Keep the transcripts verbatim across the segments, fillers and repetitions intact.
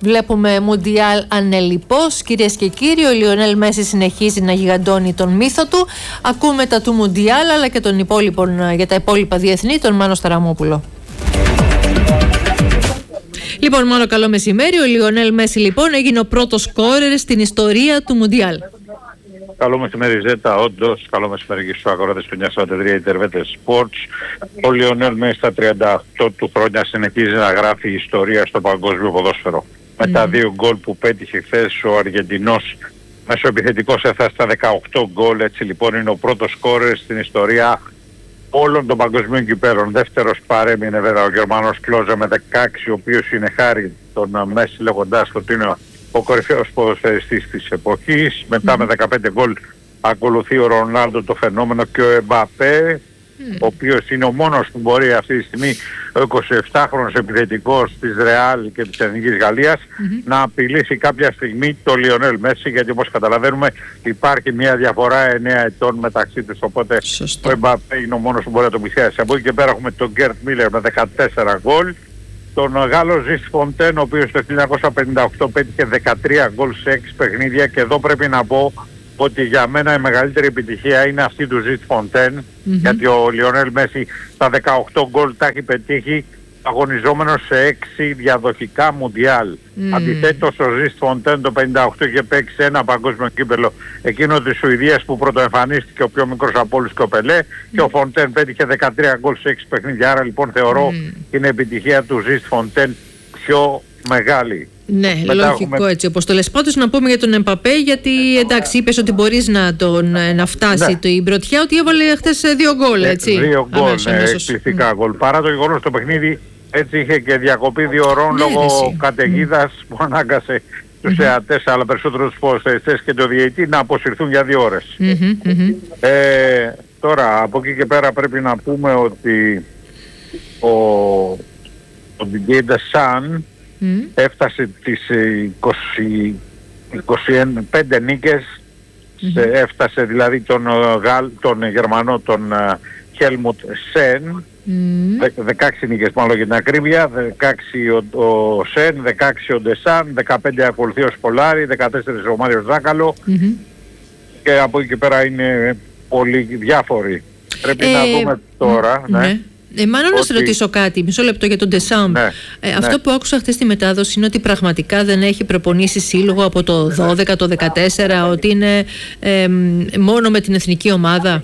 Βλέπουμε Μουντιάλ ανελιπώς. Κυρίες και κύριοι, ο Λιονέλ Μέση συνεχίζει να γιγαντώνει τον μύθο του. Ακούμε τα του Μουντιάλ αλλά και των υπόλοιπων, για τα υπόλοιπα διεθνή, τον Μάνο Σταραμόπουλο. Λοιπόν, μόνο καλό μεσημέρι. Ο Λιονέλ Μέση λοιπόν έγινε ο πρώτος σκόρερ στην ιστορία του Μουντιάλ. Καλό μεσημέρι Ζέτα, όντως. Καλό μεσημέρι και στους αγοράτες του εννιά σαράντα τρία Ιντερβέτες Sports. Ο Λιονέλ Μέση στα τριάντα οκτώ του χρόνια συνεχίζει να γράφει ιστορία στο παγκόσμιο ποδόσφαιρο. Mm. Με τα δύο γκολ που πέτυχε χθες ο Αργεντινός μεσοεπιθετικός έφτασε στα δεκαοκτώ γκολ. Έτσι λοιπόν είναι ο πρώτος σκόρερ στην ιστορία όλων των παγκοσμίων κυπέλων. Δεύτερος παρέμεινε βέβαια ο Γερμανός Κλόζα με δεκαέξι, ο οποίος είναι χάρη τον Μέση λέγοντάς ότι είναι ο κορυφαίος ποδοσφαιριστής της εποχής. Μετά mm. με δεκαπέντε γκολ ακολουθεί ο Ρονάλντο το φαινόμενο και ο Εμπαπέ, mm. ο οποίος είναι ο μόνος που μπορεί αυτή τη στιγμή, ο εικοσιεπτάχρονος επιθετικός της Ρεάλ και της Εθνικής Γαλλίας, mm-hmm. να απειλήσει κάποια στιγμή το Λιονέλ Μέση, γιατί όπως καταλαβαίνουμε υπάρχει μια διαφορά εννέα ετών μεταξύ τους, οπότε Σωστό. ο Εμπαπέ είναι ο μόνος που μπορεί να το πλησιάσει. Από εκεί και πέρα έχουμε τον Γκέρτ Μίλερ με δεκατέσσερα γκολ, τον Γάλλο Ζις Φοντέν, ο οποίος το χίλια εννιακόσια πενήντα οκτώ πέτυχε δεκατρία γκολ σε έξι παιχνίδια, και εδώ πρέπει να πω ότι για μένα η μεγαλύτερη επιτυχία είναι αυτή του Ζις Φοντέν, mm-hmm. γιατί ο Λιονέλ Μέση τα δεκαοκτώ γκολ τα έχει πετύχει αγωνιζόμενος σε έξι διαδοχικά Μουντιάλ. Mm. Αντιθέτως ο Ζις Φοντέν το πενήντα οκτώ είχε παίξει ένα παγκόσμιο κύπελλο, εκείνο της Σουηδίας που πρωτοεμφανίστηκε ο πιο μικρός από όλους και ο Πελέ, mm. και ο Φοντέν πέτυχε δεκατρία γκολ σε έξι παιχνίδια. Άρα λοιπόν θεωρώ mm. την επιτυχία του Ζις Φοντέν πιο μεγάλη. Ναι, μετά λογικό έχουμε... έτσι όπως το λες. Πάντως να πούμε για τον Εμπαπέ, γιατί εντάξει είπες ότι μπορείς να, τον, να φτάσει ναι. την πρωτιά, ότι έβαλε χθες δύο γκολ, έτσι. Δύο γκολ, ναι, εκπληκτικά γκολ. Mm. Παρά το γεγονός το παιχνίδι έτσι είχε και διακοπή δύο ώρων ναι, λόγω καταιγίδας mm. που ανάγκασε τους mm-hmm. θεατές, αλλά περισσότερο τους ποδοσφαιριστές και το διαιτητή να αποσυρθούν για δύο ώρες. Mm-hmm, mm-hmm. Ε, τώρα από εκεί και πέρα πρέπει να πούμε ότι ο, ο Didier Deschamps Mm. έφτασε τις είκοσι, είκοσι πέντε νίκες, mm-hmm. σε, έφτασε δηλαδή τον, Γαλ, τον Γερμανό τον Χέλμουτ Σεν, mm. δεκαέξι νίκες μάλλον για την ακρίβεια, δεκαέξι ο, ο Σεν, δεκαέξι ο Ντεσάν, δεκαπέντε ακολουθεί ο Σπολάρη, δεκατέσσερα ο Μάριος Ζάκαλο, mm-hmm. και από εκεί και πέρα είναι πολύ διάφοροι. Πρέπει ε, να δούμε τώρα, mm, ναι. ναι. Ε, μάλλον ότι... να σε ρωτήσω κάτι, μισό λεπτό για τον Ντεσάμπ. Ναι, ε, αυτό ναι. που άκουσα χθες στη μετάδοση είναι ότι πραγματικά δεν έχει προπονήσει σύλλογο από το δώδεκα, το δεκατέσσερα, ότι είναι ε, μόνο με την εθνική ομάδα.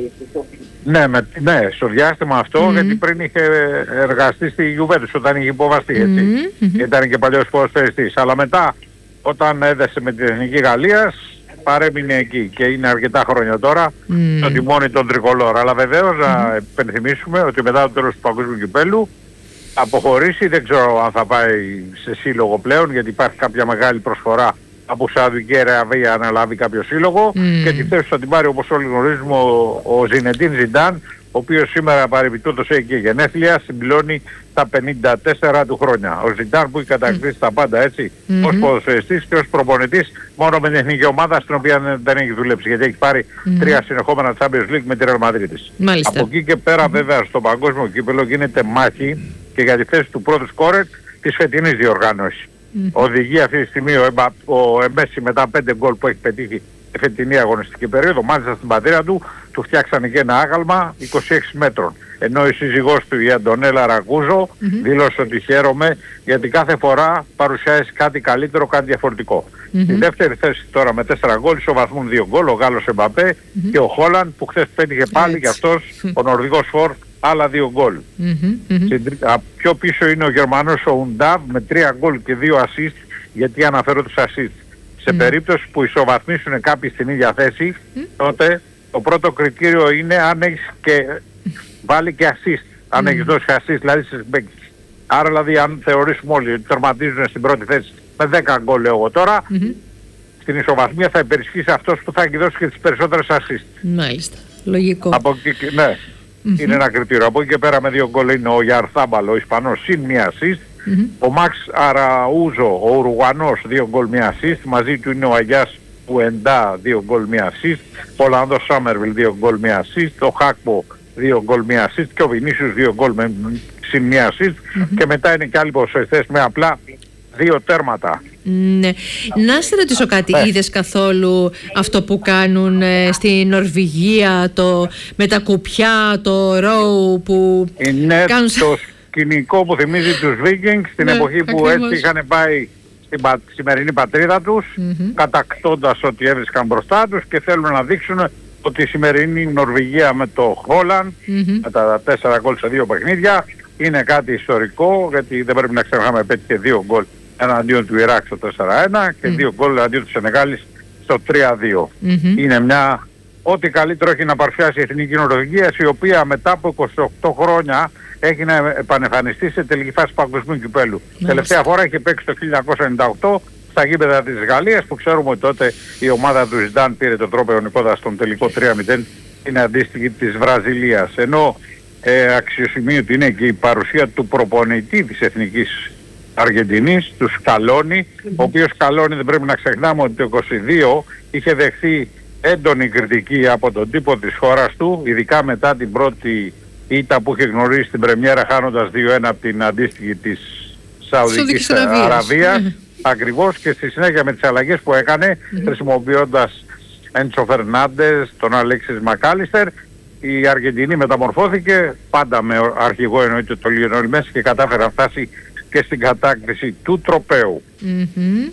Ναι, με, ναι, στο διάστημα αυτό, mm-hmm. γιατί πριν είχε εργαστεί στη Γιουβέντους όταν είχε υποβαστεί, έτσι. Mm-hmm. Ήταν και παλιός ποδοσφαιριστής. Αλλά μετά, όταν έδεσε με την Εθνική Γαλλίας, παρέμεινε εκεί και είναι αρκετά χρόνια τώρα mm. στο τιμόνι των Τρικολόρ. Αλλά βεβαίως mm. να υπενθυμίσουμε ότι μετά το τέλος του Παγκόσμιου Κυπέλλου αποχωρήσει, δεν ξέρω αν θα πάει σε σύλλογο πλέον, γιατί υπάρχει κάποια μεγάλη προσφορά από Σαουδική Αραβία να λάβει κάποιο σύλλογο mm. και τη θέση θα την πάρει, όπως όλοι γνωρίζουμε, ο, ο Ζινεντίν Ζιντάν, ο οποίος σήμερα παρεμπιπτόντως έχει και γενέθλια, συμπληρώνει τα πενήντα τέσσερα του χρόνια. Ο Ζιντάν που έχει κατακτήσει mm. τα πάντα, έτσι, mm-hmm. ως ποδοσφαιριστής και ως προπονητής, μόνο με την εθνική ομάδα στην οποία δεν έχει δουλέψει, γιατί έχει πάρει mm. τρία συνεχόμενα Champions League με τη Real Madrid. Από εκεί και πέρα mm. βέβαια στο παγκόσμιο κύπελλο γίνεται μάχη και για τη θέση του πρώτου σκόρερ της φετινής διοργάνωσης. Mm. Οδηγεί αυτή τη στιγμή ο, Εμπα, ο Μέση μετά πέντε γκολ που έχει πετύχει τη φετινή αγωνιστική περίοδο, μάλιστα στην πατρίδα του, του φτιάξανε και ένα άγαλμα είκοσι έξι μέτρων. Ενώ η σύζυγός του, η Αντωνέλα Ραγκούζο, mm-hmm. δήλωσε ότι χαίρομαι γιατί κάθε φορά παρουσιάζει κάτι καλύτερο, κάτι διαφορετικό. Mm-hmm. Στη δεύτερη θέση τώρα με τέσσερα γκολ ισοβαθμούν δύο γκολ ο Γάλλος Εμπαπέ mm-hmm. και ο Χόλαντ που χθες πέτυχε πάλι και αυτός, ο Νορβηγός Φορ, άλλα δύο γκολ. Mm-hmm. Mm-hmm. Πιο πίσω είναι ο Γερμανός ο Ουντάβ με τρία γκολ και δύο assist, γιατί αναφέρω τους assist. Σε mm. περίπτωση που ισοβαθμίσουν κάποιοι στην ίδια θέση, mm. τότε το πρώτο κριτήριο είναι αν έχεις και βάλει και assist. Αν mm. έχεις δώσει assist, δηλαδή στις παίκτες. Άρα δηλαδή αν θεωρήσουμε όλοι ότι τερματίζουν στην πρώτη θέση με δέκα γκολ, λέω εγώ τώρα, mm-hmm. στην ισοβαθμία θα υπερισχύσει αυτός που θα έχει δώσει και τις περισσότερες assist. Μάλιστα. Λογικό. Από εκεί, ναι, mm-hmm. είναι ένα κριτήριο. Από εκεί και πέρα με δύο γκολ είναι ο Γιαρθάμπαλ, ο Ισπανός, συν μία assist. Mm-hmm. Ο Μαξ Αραούζο, ο Ουρουγανός, δύο γκολ μία assist. Μαζί του είναι ο Αγιάς Ουεντά, δύο γκολ μία assist. Ο Ολλανδός Σάμερβιλ, δύο γκολ μία assist. Ο Χάκπο, δύο γκολ μία assist. Και ο Βινίσιους, δύο γκολ με συν μία assist. Mm-hmm. Και μετά είναι και άλλοι ποδοσφαιριστές με απλά δύο τέρματα. Ναι. Να σε ρωτήσω κάτι, ε. είδες καθόλου αυτό που κάνουν ε, στη Νορβηγία το, με τα κουπιά, το ρόου που είναι κάνουν... το σκηνικό που θυμίζει τους Vikings στην ναι, εποχή που ακριβώς. Έτσι είχαν πάει στην πα, σημερινή πατρίδα τους, mm-hmm. κατακτώντας ό,τι έβρισκαν μπροστά τους και θέλουν να δείξουν ότι η σημερινή Νορβηγία με το Χόλαντ, mm-hmm. με τα τέσσερα γκολ σε δύο παιχνίδια, είναι κάτι ιστορικό, γιατί δεν πρέπει να ξεχνάμε πέτυχε δύο γκολ εναντίον του Ιράκ στο τέσσερα ένα και mm. δύο γκολ εναντίον του Σενεγάλης στο τρία δύο. Mm-hmm. Είναι μια, ό,τι καλύτερο έχει να παρουσιάσει η Εθνική Νορβηγία, η οποία μετά από είκοσι οκτώ χρόνια έχει να επανεμφανιστεί σε τελική φάση παγκοσμίου κυπέλου. Mm. Τελευταία φορά είχε παίξει το χίλια εννιακόσια ενενήντα οκτώ στα γήπεδα της Γαλλίας, που ξέρουμε ότι τότε η ομάδα του Ζιντάν πήρε το τρόπαιο νικώντας στον τελικό τρία μηδέν, είναι αντίστοιχη της Βραζιλίας. Ενώ ε, αξιοσημείωτη είναι και η παρουσία του προπονητή της Εθνικής Αργεντινής, του Σκαλόνι, ο οποίος Σκαλόνι δεν πρέπει να ξεχνάμε ότι το είκοσι δύο είχε δεχθεί έντονη κριτική από τον τύπο της χώρας του, ειδικά μετά την πρώτη ήττα που είχε γνωρίσει στην πρεμιέρα χάνοντας δύο ένα από την αντίστοιχη της Σαουδικής Αραβίας, ακριβώς, και στη συνέχεια με τις αλλαγές που έκανε mm-hmm. χρησιμοποιώντας Έντσο Φερνάντες, τον Αλέξης Μακάλιστερ, η Αργεντινή μεταμορφώθηκε πάντα με αρχηγό εννοείται το Λιονέλ Μέση και κατάφερε να φτάσει και στην κατάκτηση του τροπαίου. Mm-hmm.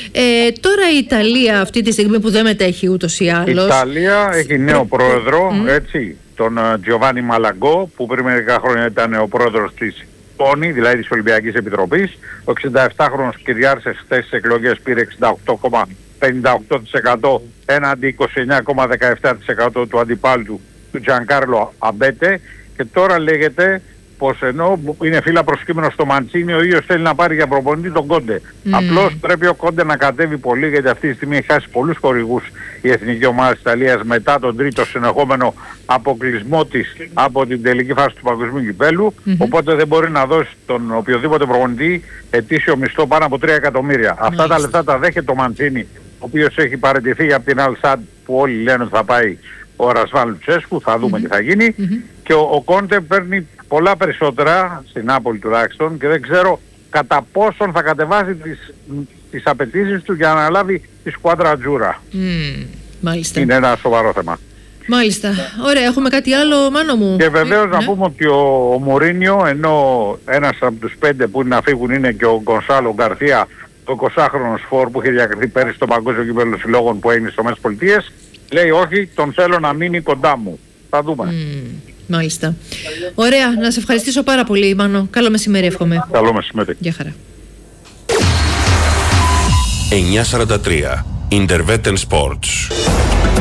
Ε, τώρα η Ιταλία αυτή τη στιγμή που δεν μετέχει ούτως ή άλλως. Η Ιταλία έχει νέο πρόεδρο, mm-hmm. έτσι, τον Τζιοβάνι Μαλαγκό, που πριν μερικά χρόνια ήταν ο πρόεδρος της Πόνη, δηλαδή της Ολυμπιακής Επιτροπής. Ο εξηνταεφτάχρονος κυριάρχησε χθες στις εκλογές, πήρε εξήντα οκτώ κόμμα πενήντα οκτώ τοις εκατό έναντι είκοσι εννέα κόμμα δεκαεπτά τοις εκατό του αντιπάλου του, του Τζανκάρλο Αμπέτε, και τώρα λέγεται πως ενώ είναι φύλλα προσκύμενο στο Μαντσίνι, ο ίδιος θέλει να πάρει για προπονητή τον Κόντε. Mm. Απλώς πρέπει ο Κόντε να κατέβει πολύ, γιατί αυτή τη στιγμή έχει χάσει πολλούς χορηγούς η εθνική ομάδα της Ιταλίας μετά τον τρίτο συνεχόμενο αποκλεισμό της από την τελική φάση του παγκοσμίου κυπέλου. Mm-hmm. Οπότε δεν μπορεί να δώσει τον οποιοδήποτε προπονητή ετήσιο μισθό πάνω από τρία εκατομμύρια. Mm-hmm. Αυτά τα λεφτά τα δέχεται ο Μαντσίνι, ο οποίος έχει παραιτηθεί από την Αλσάντ, που όλοι λένε ότι θα πάει ο Ρασβάν Λουτσέσκου, θα δούμε mm-hmm. τι θα γίνει. Mm-hmm. Και ο, ο Κόντε παίρνει πολλά περισσότερα, στην Νάπολη τουλάχιστον, και δεν ξέρω κατά πόσον θα κατεβάσει τις, τις απαιτήσεις του για να αναλάβει τη σκουάντρα Ατζούρα. Mm, μάλιστα. Είναι ένα σοβαρό θέμα. Μάλιστα. Ωραία, έχουμε κάτι άλλο, Μάνο μου? Και βεβαίως ε, να ναι. πούμε ότι ο, ο Μουρίνιο, ενώ ένας από τους πέντε που είναι να φύγουν είναι και ο Γκονσάλο Γκαρθία, το εικοσάχρονος φορ που είχε διακριθεί πέρυσι στο Παγκόσμιο Κύπελλο Συλλόγων που έγινε στις ΗΠΑ, λέει όχι, τον θέλω να μείνει κοντά μου. Θα δούμε. Mm, μάλιστα. Ωραία, να σε ευχαριστήσω πάρα πολύ, Μάνο. Καλό μεσημέρι, εύχομαι. Καλό μεσημέρι. Γεια χαρά. εννιακόσια σαράντα τρία Intervetten Sports.